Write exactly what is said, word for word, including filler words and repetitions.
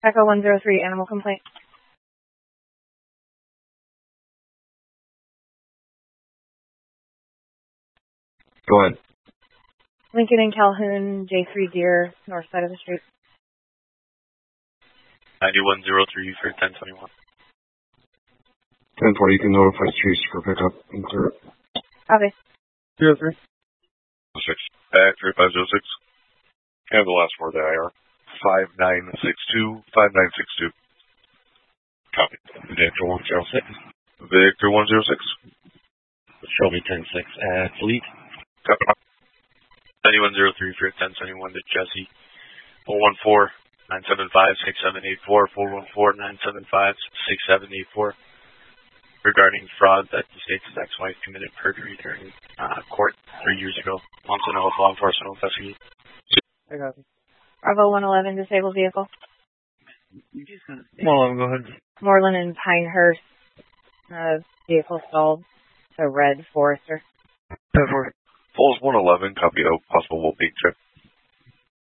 Echo one zero three, animal complaint. Go ahead. Lincoln and Calhoun, J three Deer, north side of the street. ninety-one oh three for ten twenty-one. ten forty, you can notify streets for pickup and clear it. Copy. zero three. six. Back three five zero six. And the last word, I R. five nine six two, five nine six two. Copy. Victor one zero six. Victor one zero six. Shelby ten six at Fleet. Copy. ninety-one oh three for ten twenty-one to Jesse. four one four, nine seven five, six seven eight four, four one four, nine seven five, six seven eight four. Regarding fraud that the state's ex-wife committed perjury during uh, court three years ago. Wants to know if law enforcement will investigate. I got it. Bravo one eleven, disabled vehicle. Well, go ahead. Moreland and Pinehurst, uh, vehicle stalled. So red Forester. ten four. Falls one eleven, copy of possible being checked.